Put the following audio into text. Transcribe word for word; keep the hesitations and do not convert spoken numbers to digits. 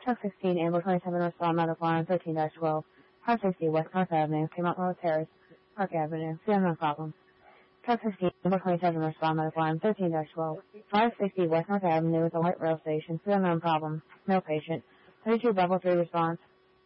Truck sixteen, Amber twenty-seven, respond medical line thirteen dash twelve. Car sixty, West North Avenue, came out North Terrace, Park Avenue, see no problem. Truck sixteen, Amber twenty-seven, respond medical line thirteen dash twelve. five sixty, West North Avenue, with a light rail station, see no problem. Male patient. thirty-two, Bravo three, response.